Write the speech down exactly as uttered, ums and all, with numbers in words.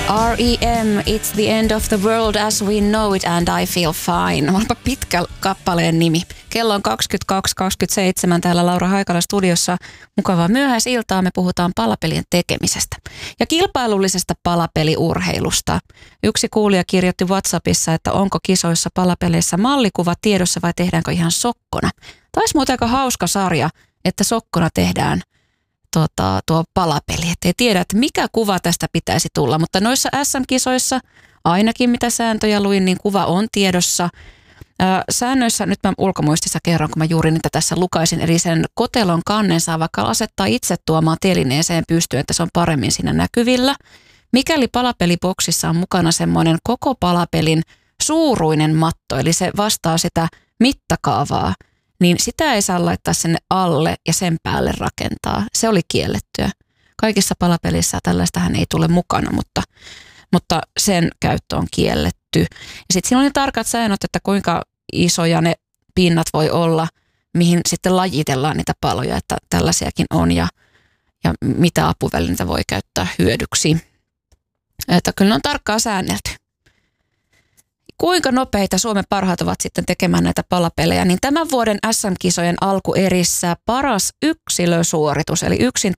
R E M, It's the End of the World as We Know It and I Feel Fine. Onpa pitkä kappaleen nimi. Kello on kaksikymmentäkaksi kaksikymmentäseitsemän täällä Laura Haikala studiossa. Mukavaa myöhäisiltaa. Me puhutaan palapelien tekemisestä ja kilpailullisesta palapeliurheilusta. Yksi kuulija kirjoitti WhatsAppissa, että onko kisoissa palapeleissä mallikuva tiedossa vai tehdäänkö ihan sokkona. Taisi muuten aika hauska sarja, että sokkona tehdään Tota, tuo palapeli, ettei tiedä, että mikä kuva tästä pitäisi tulla, mutta noissa äs äm-kisoissa ainakin mitä sääntöjä luin, niin kuva on tiedossa. Ää, säännöissä, nyt mä ulkomuistissa kerron, kun mä juuri niitä tässä lukaisin, eli sen kotelon kannen saa vaikka asettaa itse tuomaan telineeseen pystyyn, että se on paremmin siinä näkyvillä. Mikäli palapeliboksissa on mukana semmoinen koko palapelin suuruinen matto, eli se vastaa sitä mittakaavaa, niin sitä ei saa laittaa sinne alle ja sen päälle rakentaa. Se oli kiellettyä. Kaikissa palapelissä tällaistähän ei tule mukana, mutta, mutta sen käyttö on kielletty. Ja sitten siinä on ne tarkat säännöt, että kuinka isoja ne pinnat voi olla, mihin sitten lajitellaan niitä paloja, että tällaisiakin on ja, ja mitä apuvälineitä voi käyttää hyödyksi. Että kyllä ne on tarkkaan säännelty. Kuinka nopeita Suomen parhaat ovat sitten tekemään näitä palapelejä, niin tämän vuoden äs äm-kisojen alkuerissä paras yksilösuoritus, eli yksin